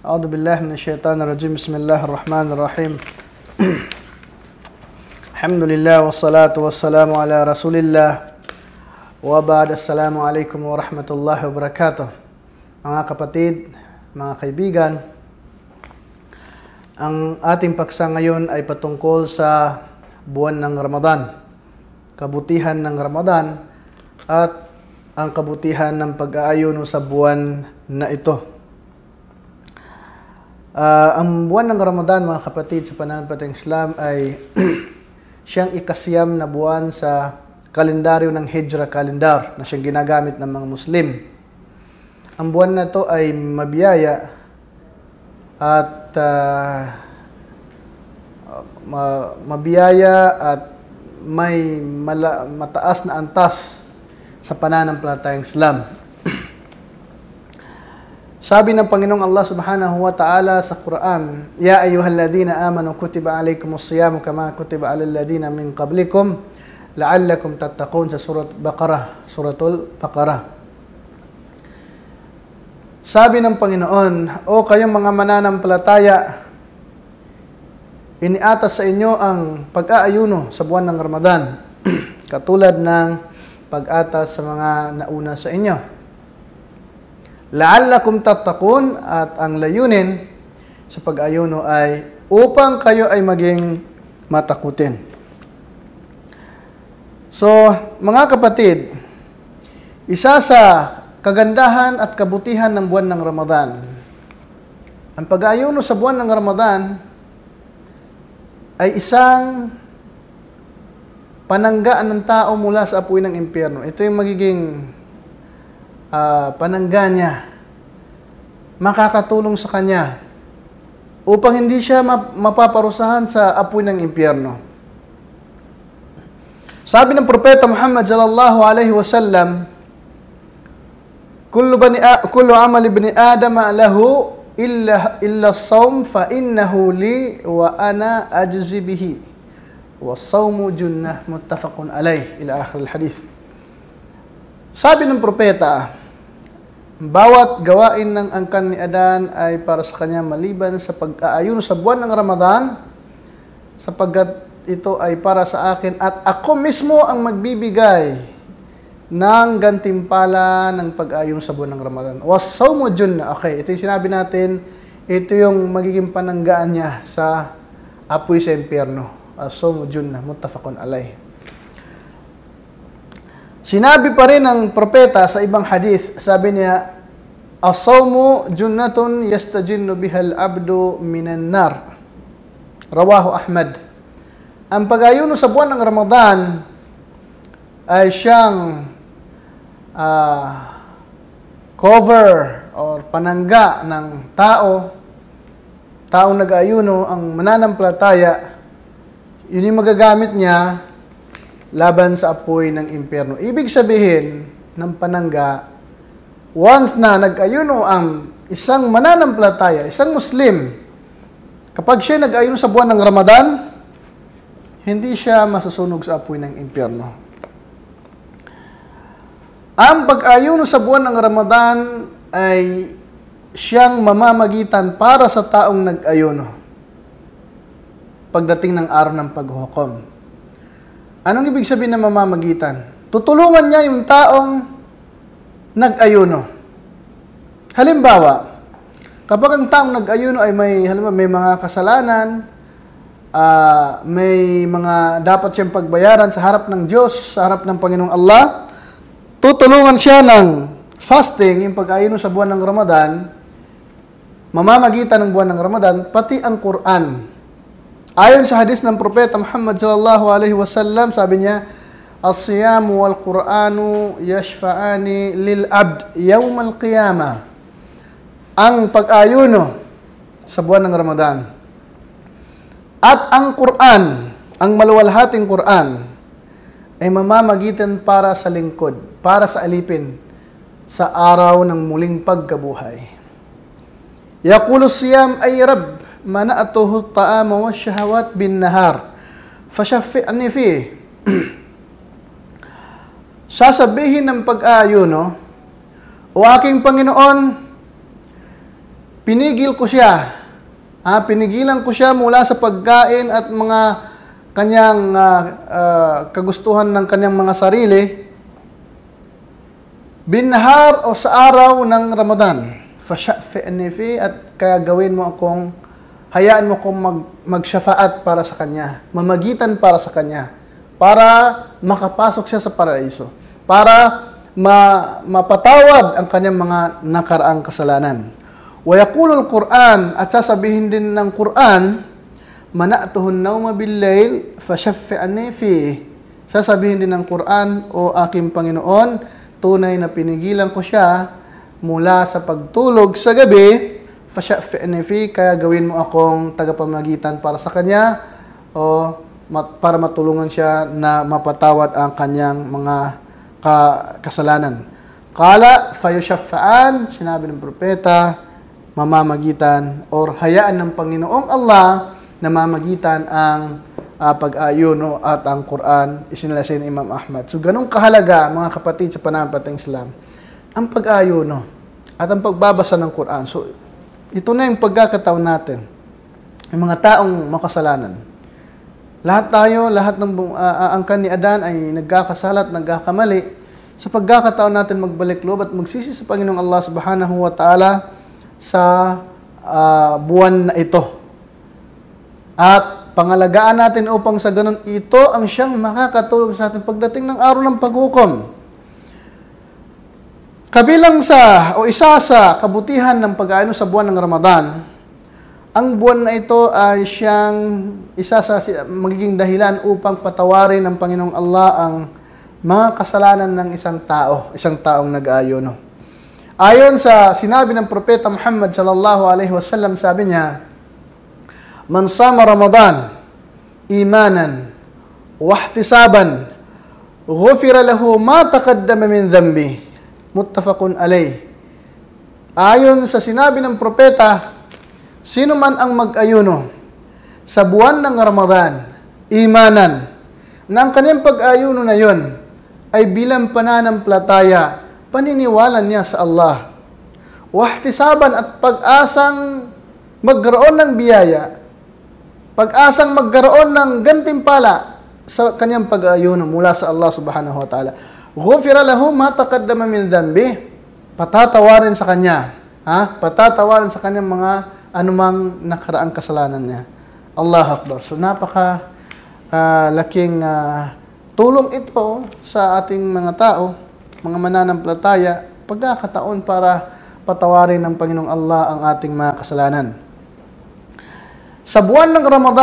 أعوذ بالله من الشيطان الرجيم بسم الله الرحمن الرحيم الحمد لله والصلاة والسلام على رسول الله وبعد السلام عليكم ورحمة الله وبركاته. Mga kapatid, mga kaibigan, ang ating paksa ngayon ay patungkol sa buwan ng Ramadan, kabutihan ng Ramadan at ang kabutihan ng pag-aayuno sa buwan na ito. Ang buwan ng Ramadan, mga kapatid, sa pananampalatayang Islam ay siyang ikasiyam na buwan sa kalendaryo ng Hijra calendar na siyang ginagamit ng mga Muslim. Ang buwan na ito ay mabiyaya at may mataas na antas sa pananampalatayang Islam. Sabi ng Panginoong Allah Subhanahu wa Ta'ala sa Quran, Ya ayyuhalladhina amanu kutiba alaykumus siyamu kama kutiba alal ladhina min qablikum la'allakum tattaqun, sa Suratul Baqarah. Sabi ng Panginoon, O kayong mga mananampalataya, iniatas sa inyo ang pag-aayuno sa buwan ng Ramadan, katulad ng pag-atas sa mga nauna sa inyo. La'allakum tattaqun, at ang layunin sa pag-ayuno ay upang kayo ay maging matakutin. So, mga kapatid, isa sa kagandahan at kabutihan ng buwan ng Ramadan, ang pag-ayuno sa buwan ng Ramadan ay isang pananggaan ng tao mula sa apoy ng impyerno. Ito yung magiging panangga niya, makakatulong sa kanya upang hindi siya mapaparusahan sa apoy ng impyerno. Sabi ng Propeta Muhammad sallallahu alaihi wasallam, kullu amali ibni Adam lahu illa as-sawm fa innahu li wa ana ajzi bihi wa as-sawmu junnah, muttafaqun alayh, ila akhir al-hadith. Sabi ng propeta, bawat gawain ng angkan ni Adan ay para sa kanya maliban sa pag-aayuno sa buwan ng Ramadan, sapagkat ito ay para sa akin at ako mismo ang magbibigay ng gantimpala ng pag-aayuno sa buwan ng Ramadan. Was-sawmu junnah. Okay, ito yung sinabi natin, ito yung magiging pananggaan niya sa apoy sa impyerno. As-sawmu junnah, muttafaqun alayh. Sinabi pa rin ng propeta sa ibang hadith, sabi niya, as-sawmu junnatun yastajinnu bihal abdu minan nar. Rawahu Ahmad. Ang pag-ayuno sa buwan ng Ramadan ay siyang cover or panangga ng taong nag-ayuno, ang mananampalataya, yun yung magagamit niya laban sa apoy ng impyerno. Ibig sabihin ng panangga, once na nag-ayuno ang isang mananampalataya, isang Muslim, kapag siya nag-ayuno sa buwan ng Ramadan, hindi siya masusunog sa apoy ng impyerno. Ang pag-ayuno sa buwan ng Ramadan ay siyang mamamagitan para sa taong nag-ayuno pagdating ng araw ng paghukom. Anong ibig sabihin ng mamamagitan? Tutulungan niya yung taong nag-ayuno. Halimbawa, kapag ang taong nag-ayuno ay may mga kasalanan, may mga dapat siyang pagbayaran sa harap ng Diyos, sa harap ng Panginoong Allah, tutulungan siya ng fasting, yung pag-ayuno sa buwan ng Ramadan, mamamagitan ng buwan ng Ramadan, pati ang Quran. Ayon sa hadis ng Propeta Muhammad sallallahu alaihi wasallam, sabi niya, as-siyamu wal Qur'anu yashfa'ani lil abd yawm al-qiyamah. Ang pag-ayuno sa buwan ng Ramadan at ang Quran, ang maluwalhating Quran, ay mamamagitan para sa lingkod, para sa alipin sa araw ng muling pagkabuhay. Yaqulu siyam ay Rabb, mana'atuhu ta'ama wa syahawat bin nahar fashaffi'ni fi. Sasabihin ng pag-aayuno, O aking Panginoon, pinigil ko siya. Pinigilan ko siya mula sa pagkain at mga kanyang kagustuhan ng kanyang mga sarili. Binahar o sa araw ng Ramadan. Fasha'fi'ni at kaya hayaan mo akong magsyafaat para sa kanya, mamagitan para sa kanya, para makapasok siya sa paraiso, para mapatawad ang kanyang mga nakaraang kasalanan. Wa yaqulul Quran, at sasabihin din ng Quran, mana'tuhun nawma bil-layl fashaffi'ni fi. Sasabihin din ng Quran, o aking Panginoon, tunay na pinigilan ko siya mula sa pagtulog sa gabi, fashaffi'ni fi, kaya gawin mo akong tagapamagitan para sa kanya, o para matulungan siya na mapatawad ang kanyang mga kasalanan. Qala fayushaffa'an, sinabi ng propeta, mamamagitan or hayaan ng Panginoong Allah na mamagitan ang pag-ayuno at ang Quran, isinalaysay ni Imam Ahmad. So ganun kahalaga, mga kapatid sa pananampalatayang Islam, ang pag-ayuno at ang pagbabasa ng Quran. So ito na yung pagkakataon natin. Yung mga taong makasalanan. Lahat ng angkan ni Adan ay nagkakasala at nagkakamali. Sa pagkakataon natin magbalik loob at magsisi sa Panginoong Allah Subhanahu wa Ta'ala sa buwan na ito. At pangalagaan natin upang sa ganun, ito ang siyang makakatulong sa atin pagdating ng araw ng paghukom. Kabilang isa sa kabutihan ng pag-aayuno sa buwan ng Ramadan, ang buwan na ito ay siyang isa sa magiging dahilan upang patawarin ng Panginoong Allah ang mga kasalanan ng isang taong nag-aayuno. Ayon sa sinabi ng Propeta Muhammad sallallahu alaihi wasallam, sabi niya, man sama Ramadan imanan wa ihtisaban ghufira lahu ma taqaddama min dhanbi. Muttafaqun alayh. Ayon sa sinabi ng propeta, sino man ang mag-ayuno sa buwan ng Ramadan, imanan, na ang kanyang pag-ayuno na yon ay bilang pananampalataya, paniniwala niya sa Allah, wahtisaban at pag-asang magkaroon ng biyaya, pag-asang magkaroon ng gantimpala sa kanyang pag-ayuno mula sa Allah Subhanahu wa Ta'ala. Ghufira lahu ma taqaddama min dhanbi. Patatawarin sa kanya, patatawarin sa kanyang mga anumang nakaraang kasalanan niya. Allahu Akbar. So napaka laking tulong ito sa ating mga tao, mga mananampalataya, pagkakataon para patawarin ng Panginoong Allah ang ating mga kasalanan. Sa buwan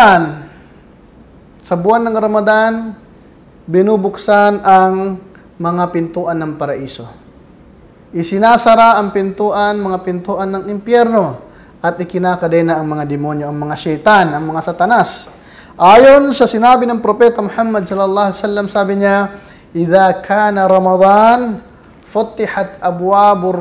ng Ramadan, binubuksan ang mga pintuan ng paraiso. Isinasara ang mga pintuan ng impyerno at ikinakadena ang mga demonyo, ang mga syaitan, ang mga satanas. Ayon sa sinabi ng Propeta Muhammad sallallahu alaihi wasallam, sabi niya, "Idza kana Ramadan, futihat abwabur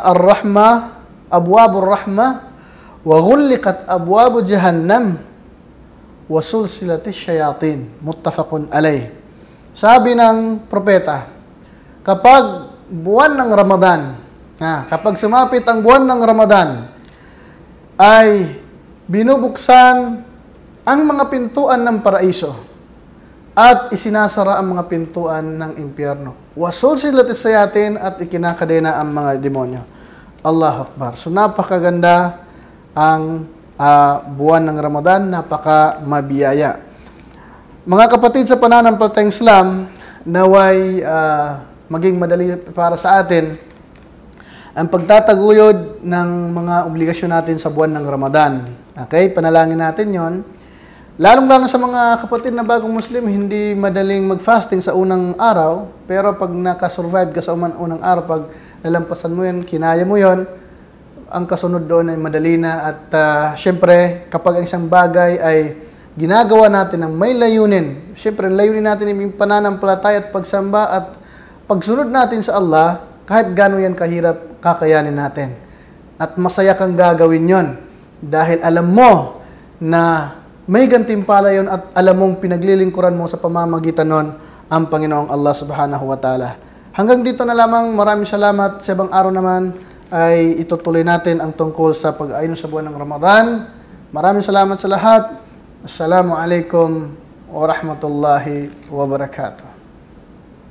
rahma wa ghulliqat abwabu jahannam wa sulsilatish syayatin." Muttafaqun alayh. Sabi ng propeta, kapag buwan ng Ramadan, kapag sumapit ang buwan ng Ramadan, ay binubuksan ang mga pintuan ng paraiso at isinasara ang mga pintuan ng impyerno. Wasul sila tisayatin at ikinakadena ang mga demonyo. Allahu Akbar. So napakaganda ang buwan ng Ramadan, napaka mabiyaya. Mga kapatid sa pananampalatayang Islam, naway maging madali para sa atin ang pagtataguyod ng mga obligasyon natin sa buwan ng Ramadan. Okay? Panalangin natin yon. Lalong-lalo sa mga kapatid na bagong Muslim, hindi madaling mag-fasting sa unang araw, pero pag nakasurvive ka sa unang araw, pag nalampasan mo yan, kinaya mo yon, ang kasunod doon ay madali na. At syempre, kapag ang isang bagay ay ginagawa natin ng may layunin, syempre, layunin natin yung pananampalataya at pagsamba at pagsunod natin sa Allah, kahit gano'n yan kahirap, kakayanin natin. At masaya kang gagawin yon dahil alam mo na may gantimpala yon at alam mong pinaglilingkuran mo sa pamamagitan nun ang Panginoong Allah Subhanahu wa Ta'ala. Hanggang dito na lamang. Maraming salamat. Sa ibang araw naman ay itutuloy natin ang tungkol sa pag-ayuno sa buwan ng Ramadan. Maraming salamat sa lahat. Assalamualaikum warahmatullahi wabarakatuh.